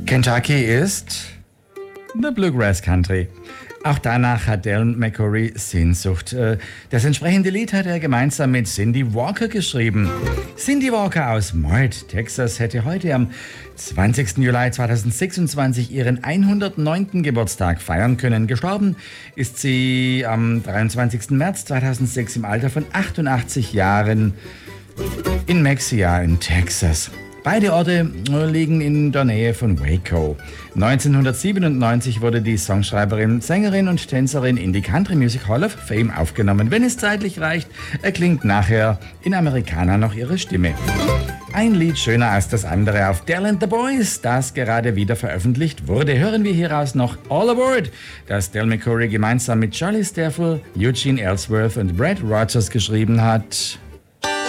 Kentucky ist the Bluegrass Country. Auch danach hat Del McCoury Sehnsucht. Das entsprechende Lied hat er gemeinsam mit Cindy Walker geschrieben. Cindy Walker aus Mart, Texas, hätte heute am 20. Juli 2026 ihren 109. Geburtstag feiern können. Gestorben ist sie am 23. März 2006 im Alter von 88 Jahren in Mexia in Texas. Beide Orte liegen in der Nähe von Waco. 1997 wurde die Songschreiberin, Sängerin und Tänzerin in die Country Music Hall of Fame aufgenommen. Wenn es zeitlich reicht, erklingt nachher in Americana noch ihre Stimme. Ein Lied schöner als das andere auf Del and the Boys, das gerade wieder veröffentlicht wurde. Hören wir hieraus noch All Aboard, das Del McCoury gemeinsam mit Charlie Staffel, Eugene Ellsworth und Brad Rogers geschrieben hat.